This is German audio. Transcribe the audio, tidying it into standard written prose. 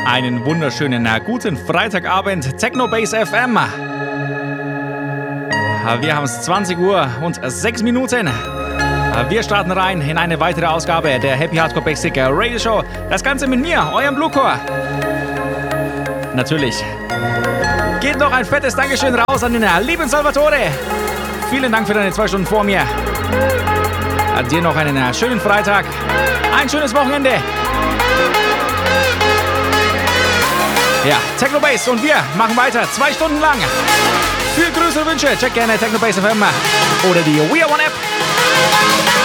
Einen wunderschönen guten Freitagabend, Techno Base FM. Wir haben es 20 Uhr und 6 Minuten. Wir starten rein in eine weitere Ausgabe der Happy Hardcore Basic Radio Show. Das Ganze mit mir, eurem Bluecore. Natürlich geht noch ein fettes Dankeschön raus an den lieben Salvatore. Vielen Dank für deine 2 Stunden vor mir. Dir noch einen schönen Freitag, ein schönes Wochenende. Ja, Techno Base und wir machen weiter 2 Stunden lang. Für größere Wünsche checkt gerne Techno Base FM oder die We Are One App.